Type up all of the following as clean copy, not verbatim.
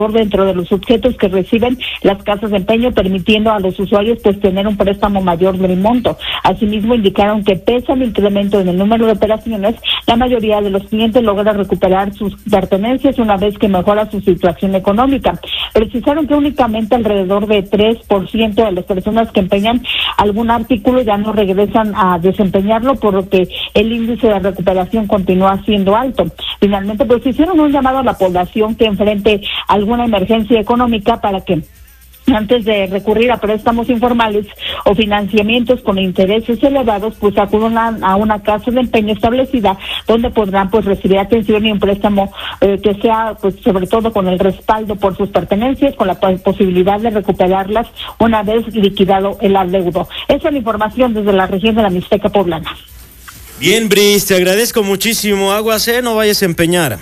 dentro de los objetos que reciben las casas de empeño, permitiendo a los usuarios pues tener un préstamo mayor del monto. Asimismo, indicaron que pese al incremento en el número de operaciones, la mayoría de los clientes logra recuperar sus pertenencias una vez que mejora su situación económica. Precisaron que únicamente alrededor de 3% de las personas que empeñan algún artículo ya no regresan a desempeñarlo, por lo que el índice de recuperación continúa siendo alto. Finalmente, pues hicieron un llamado a la población que enfrente alguna emergencia económica para que antes de recurrir a préstamos informales o financiamientos con intereses elevados, pues acudan a una casa de empeño establecida donde podrán pues recibir atención y un préstamo que sea pues sobre todo con el respaldo por sus pertenencias, con la posibilidad de recuperarlas una vez liquidado el adeudo. Esa es la información desde la región de la Mixteca Poblana. Bien, Bris, te agradezco muchísimo. Aguas, no vayas a empeñar.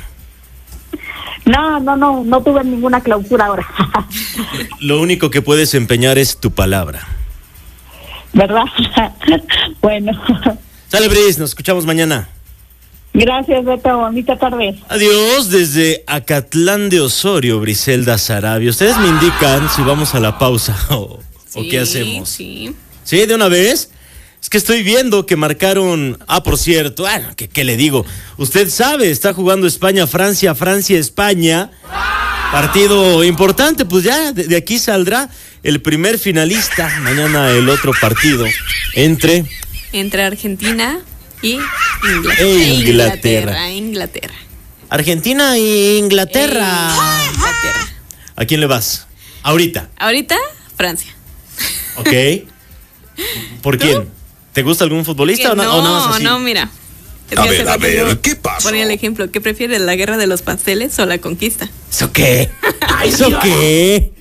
No tuve ninguna clausura ahora. Lo único que puedes empeñar es tu palabra. ¿Verdad? Bueno. Sale, Bris, nos escuchamos mañana. Gracias, Beto. Bonita tarde. Adiós, desde Acatlán de Osorio, Briselda Sarabia. Ustedes me indican si vamos a la pausa o qué hacemos. Sí. ¿Sí, de una vez? Es que estoy viendo que marcaron... por cierto, ¿qué le digo? Usted sabe, está jugando España-Francia, Francia-España. Partido importante, pues ya de aquí saldrá el primer finalista. Mañana el otro partido entre Argentina y Inglaterra. Argentina e Inglaterra. ¿A quién le vas? Ahorita, Francia. Ok. ¿Por quién? ¿Te gusta algún futbolista o no? No, mira. A ver, ¿qué pasa? Ponía el ejemplo, ¿qué prefieres, la guerra de los pasteles o la conquista? ¿Eso qué? ¿Eso qué?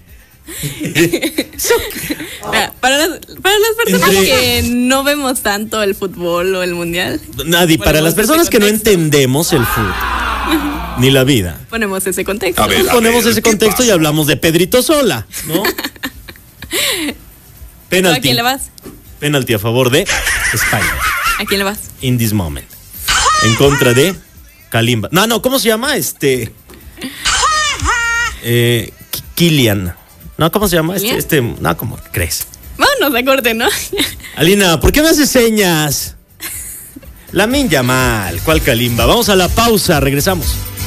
Mira, para las personas que no vemos tanto el fútbol o el mundial. Para las personas que no entendemos el fútbol ni la vida. Ponemos ese contexto. Ponemos ese contexto y hablamos de Pedrito Sola, ¿no? Penalti. ¿A quién le vas? Penalti a favor de España. ¿A quién le vas? In this moment. En contra de Kalimba. No, ¿cómo se llama? Kylian. No, ¿cómo se llama? No, ¿cómo crees? Vámonos a corte, ¿no? Alina, ¿por qué me haces señas? Lamine Yamal, ¿cuál Kalimba? Vamos a la pausa, regresamos.